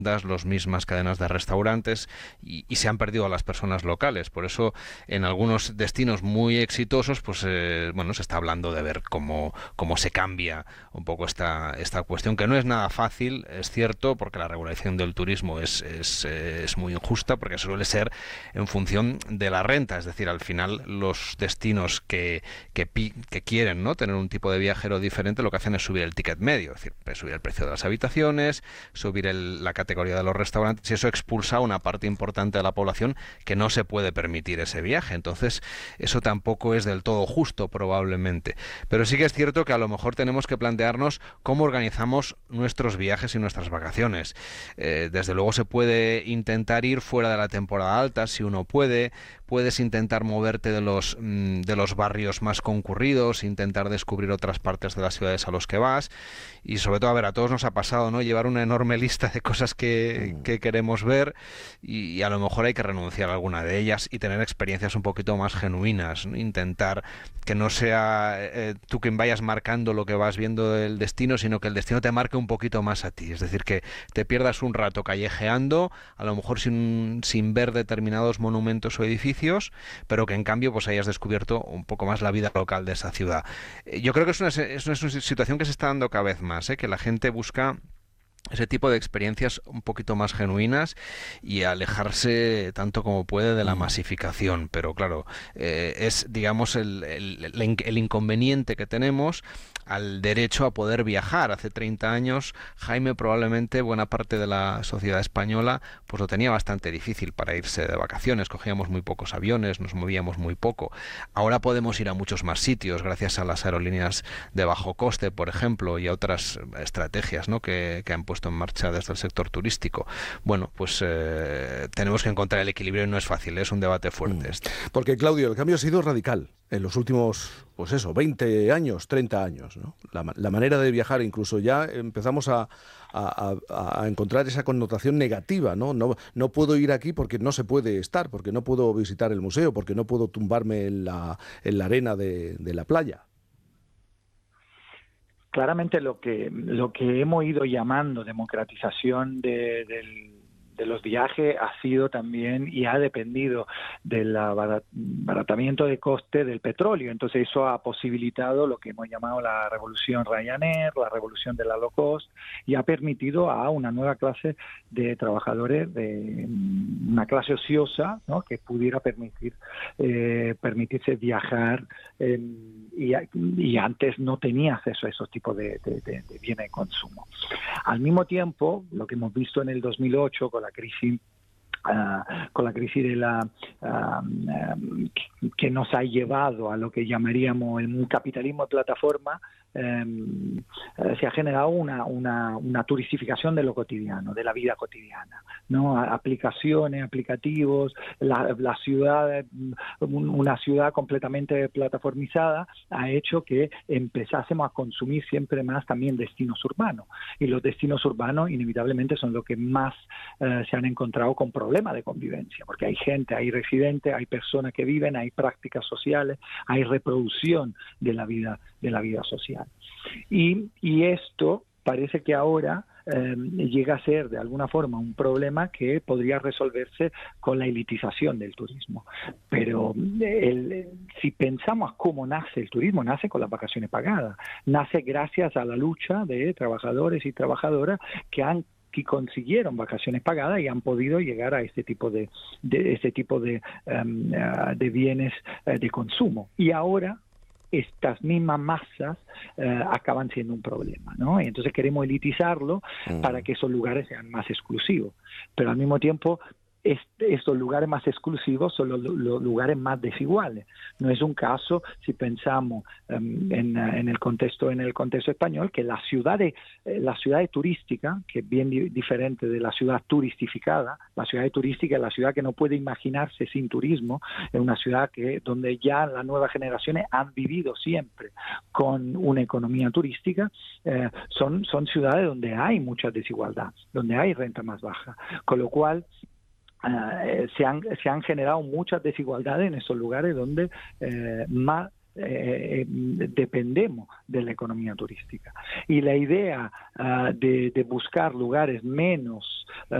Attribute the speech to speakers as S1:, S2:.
S1: las mismas cadenas de restaurantes y se han perdido a las personas locales. Por eso, en algunos destinos muy exitosos, pues bueno, se está hablando de ver cómo se cambia un poco esta cuestión, que no es nada fácil, es cierto, porque la regulación del turismo es muy injusta, porque suele ser en función de la renta, es decir, al final los destinos que quieren, ¿no?, tener un tipo de viajero diferente, lo que hacen es subir el ticket medio, es decir, subir el precio de las habitaciones, subir la categoría de los restaurantes, y eso expulsa a una parte importante de la población que no se puede permitir ese viaje. Entonces, eso tampoco es del todo justo, probablemente. Pero sí que es cierto que a lo mejor tenemos que plantearnos cómo organizamos nuestros viajes y nuestras vacaciones. Desde luego se puede intentar ir fuera de la temporada alta, si uno puede. Puedes intentar moverte de los barrios más concurridos, intentar descubrir otras partes de las ciudades a los que vas, y sobre todo, a ver, a todos nos ha pasado, ¿no?, llevar una enorme lista de cosas que queremos ver, y a lo mejor hay que renunciar a alguna de ellas y tener experiencias un poquito más genuinas, ¿no? Intentar que no sea tú quien vayas marcando lo que vas viendo del destino, sino que el destino te marque un poquito más a ti, es decir, que te pierdas un rato callejeando, a lo mejor sin ver determinados monumentos o edificios, pero que en cambio pues hayas descubierto un poco más la vida local de esa ciudad. Yo creo que es una situación que se está dando cada vez más, que la gente busca ese tipo de experiencias un poquito más genuinas y alejarse tanto como puede de la masificación. Pero claro, es, digamos, el inconveniente que tenemos al derecho a poder viajar. Hace 30 años, Jaime, probablemente buena parte de la sociedad española pues lo tenía bastante difícil para irse de vacaciones. Cogíamos muy pocos aviones, nos movíamos muy poco. Ahora podemos ir a muchos más sitios gracias a las aerolíneas de bajo coste, por ejemplo, y a otras estrategias, ¿no?, que han puesto en marcha desde el sector turístico. Bueno, pues tenemos que encontrar el equilibrio y no es fácil, es un debate fuerte este.
S2: Porque, Claudio, el cambio ha sido radical en los últimos, pues eso, 20 años, 30 años, ¿no? La manera de viajar, incluso ya empezamos a encontrar esa connotación negativa, ¿no? No puedo ir aquí porque no se puede estar, porque no puedo visitar el museo, porque no puedo tumbarme en la arena de la playa.
S3: Claramente lo que hemos ido llamando democratización de los viajes ha sido también y ha dependido del abaratamiento de coste del petróleo. Entonces eso ha posibilitado lo que hemos llamado la revolución Ryanair, la revolución de la low cost, y ha permitido a una nueva clase de trabajadores, de una clase ociosa, ¿no?, que pudiera permitirse viajar, y antes no tenía acceso a esos tipos de bienes de consumo. Al mismo tiempo, lo que hemos visto en el 2008 con la crisis de que nos ha llevado a lo que llamaríamos un capitalismo de plataforma, se ha generado una turistificación de lo cotidiano, de la vida cotidiana, ¿no? Aplicaciones, aplicativos, la ciudad, una ciudad completamente plataformizada ha hecho que empezásemos a consumir siempre más también destinos urbanos, y los destinos urbanos inevitablemente son los que más se han encontrado con problemas de convivencia, porque hay gente, hay residentes, hay personas que viven, hay prácticas sociales, hay reproducción de la vida social. Y esto parece que ahora llega a ser de alguna forma un problema que podría resolverse con la elitización del turismo. Pero si pensamos cómo nace el turismo, nace con las vacaciones pagadas, nace gracias a la lucha de trabajadores y trabajadoras que consiguieron vacaciones pagadas y han podido llegar a este tipo de bienes de consumo. Y ahora estas mismas masas acaban siendo un problema, ¿no? Y entonces queremos elitizarlo para que esos lugares sean más exclusivos. Pero al mismo tiempo, estos lugares más exclusivos son los lugares más desiguales. No es un caso, si pensamos en el contexto español, que la ciudad turística, que es bien diferente de la ciudad turistificada. La ciudad turística es la ciudad que no puede imaginarse sin turismo, es una ciudad donde ya las nuevas generaciones han vivido siempre con una economía turística. Son ciudades donde hay mucha desigualdad, donde hay renta más baja, con lo cual se han generado muchas desigualdades en esos lugares donde más dependemos de la economía turística. Y la idea de buscar lugares menos